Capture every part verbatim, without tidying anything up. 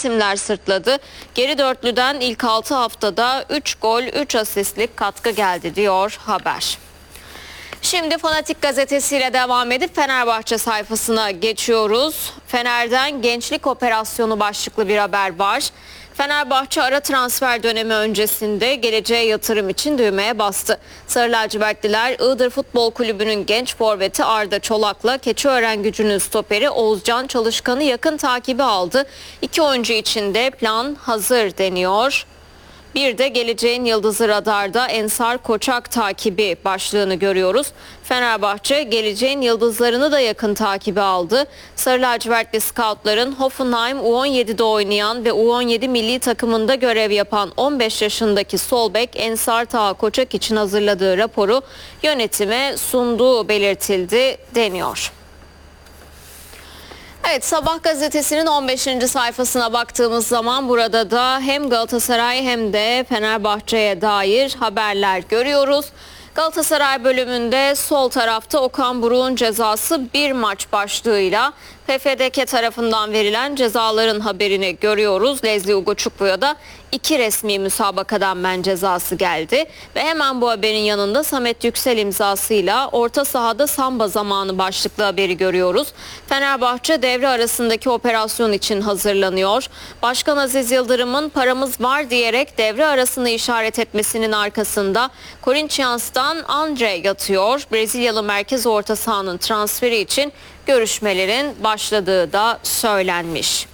isimler sırtladı. Geri dörtlüden ilk altı haftada üç gol, üç asistlik katkı geldi diyor haber. Şimdi Fanatik gazetesiyle devam edip Fenerbahçe sayfasına geçiyoruz. Fener'den gençlik operasyonu başlıklı bir haber var. Fenerbahçe ara transfer dönemi öncesinde geleceğe yatırım için düğmeye bastı. Sarı lacivertliler Iğdır Futbol Kulübü'nün genç forveti Arda Çolak'la Keçiörengucu'nun stoperi Oğuzcan Çalışkan'ı yakın takibi aldı. İki oyuncu için de plan hazır deniyor. Bir de geleceğin yıldızı radarda Ensar Koçak takibi başlığını görüyoruz. Fenerbahçe geleceğin yıldızlarını da yakın takibi aldı. Sarı lacivertli scoutların Hoffenheim U on yedi'de oynayan ve U on yedi milli takımında görev yapan on beş yaşındaki sol bek Ensar Taha Koçak için hazırladığı raporu yönetime sunduğu belirtildi deniyor. Evet, Sabah gazetesinin on beşinci sayfasına baktığımız zaman burada da hem Galatasaray hem de Fenerbahçe'ye dair haberler görüyoruz. Galatasaray bölümünde sol tarafta Okan Buruk'un cezası bir maç başlığıyla P F D K tarafından verilen cezaların haberini görüyoruz. Lezli Ugoçuklu'ya da iki resmi müsabakadan men cezası geldi. Ve hemen bu haberin yanında Samet Yüksel imzasıyla orta sahada samba zamanı başlıklı haberi görüyoruz. Fenerbahçe devre arasındaki operasyon için hazırlanıyor. Başkan Aziz Yıldırım'ın paramız var diyerek devre arasını işaret etmesinin arkasında Corinthians'tan Andre yatıyor. Brezilyalı merkez orta sahanın transferi için görüşmelerin başladığı da söylenmiş.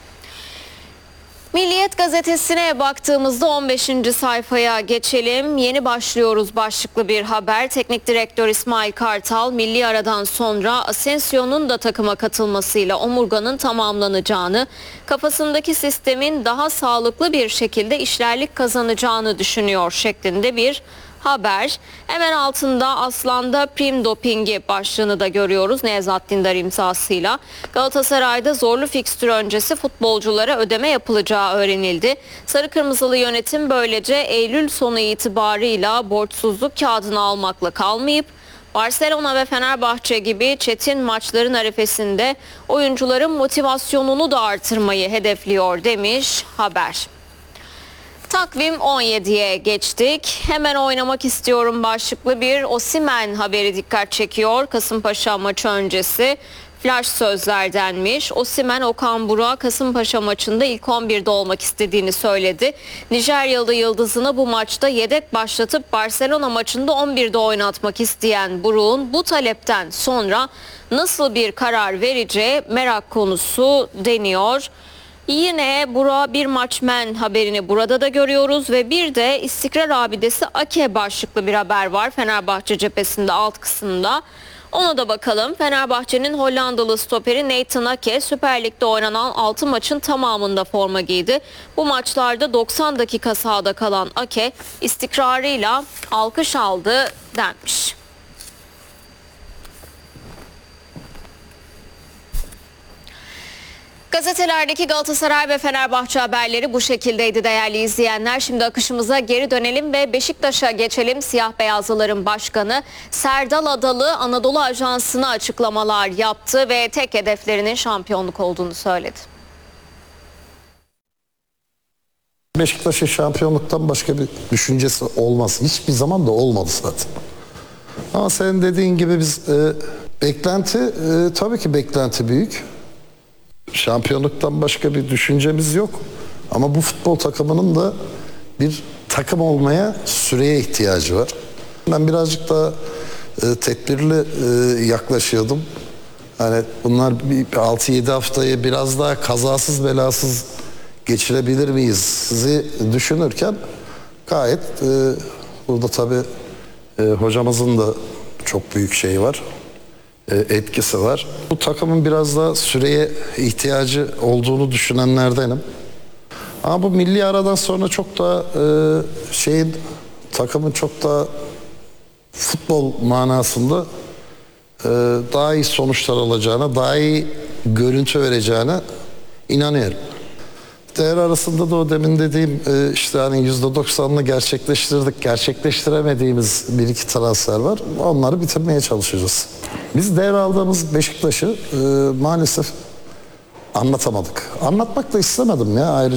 Milliyet gazetesine baktığımızda on beşinci sayfaya geçelim. Yeni başlıyoruz başlıklı bir haber. Teknik direktör İsmail Kartal milli aradan sonra Asensio'nun da takıma katılmasıyla omurganın tamamlanacağını, kafasındaki sistemin daha sağlıklı bir şekilde işlerlik kazanacağını düşünüyor şeklinde bir haber. Hemen altında Aslan'da prim dopingi başlığını da görüyoruz Nevzat Dindar imzasıyla. Galatasaray'da zorlu fikstür öncesi futbolculara ödeme yapılacağı öğrenildi. Sarı Kırmızılı yönetim böylece Eylül sonu itibarıyla borçsuzluk kağıdını almakla kalmayıp Barcelona ve Fenerbahçe gibi çetin maçların arifesinde oyuncuların motivasyonunu da artırmayı hedefliyor demiş haber. Takvim on yediye geçtik. Hemen oynamak istiyorum başlıklı bir Osimhen haberi dikkat çekiyor. Kasımpaşa maçı öncesi flash sözler denmiş. Osimhen Okan Buruk'a Kasımpaşa maçında ilk on birde olmak istediğini söyledi. Nijeryalı yıldızını bu maçta yedek başlatıp Barcelona maçında on birde oynatmak isteyen Buruk'un bu talepten sonra nasıl bir karar vereceği merak konusu deniyor. Yine Burak'a bir maçmen haberini burada da görüyoruz ve bir de istikrar abidesi Ake başlıklı bir haber var Fenerbahçe cephesinde alt kısımda. Ona da bakalım. Fenerbahçe'nin Hollandalı stoperi Nathan Ake Süper Lig'de oynanan altı maçın tamamında forma giydi. Bu maçlarda doksan dakika sahada kalan Ake istikrarıyla alkış aldı denmiş. Gazetelerdeki Galatasaray ve Fenerbahçe haberleri bu şekildeydi değerli izleyenler. Şimdi akışımıza geri dönelim ve Beşiktaş'a geçelim. Siyah beyazlıların başkanı Serdal Adalı Anadolu Ajansı'na açıklamalar yaptı ve tek hedeflerinin şampiyonluk olduğunu söyledi. Beşiktaş'ın şampiyonluktan başka bir düşüncesi olmaz. Hiçbir zaman da olmadı zaten. Ama senin dediğin gibi biz e, beklenti e, tabii ki beklenti büyük. Şampiyonluktan başka bir düşüncemiz yok. Ama bu futbol takımının da bir takım olmaya süreye ihtiyacı var. Ben birazcık daha e, tedbirli e, yaklaşıyordum. Hani bunlar bir altı yedi haftayı biraz daha kazasız belasız geçirebilir miyiz sizi düşünürken gayet e, burada tabii e, hocamızın da çok büyük şeyi var. Etkisi var. Bu takımın biraz da süreye ihtiyacı olduğunu düşünenlerdenim. Ama bu milli aradan sonra çok da e, şeyin takımın çok da futbol manasında e, daha iyi sonuçlar alacağına, daha iyi görüntü vereceğine inanıyorum. Değer arasında da o demin dediğim e, işte hani yüzde doksanını gerçekleştirdik. Gerçekleştiremediğimiz bir iki transfer var. Onları bitirmeye çalışacağız. Biz devraldığımız Beşiktaş'ı e, maalesef anlatamadık. Anlatmak da istemedim ya ayrıca.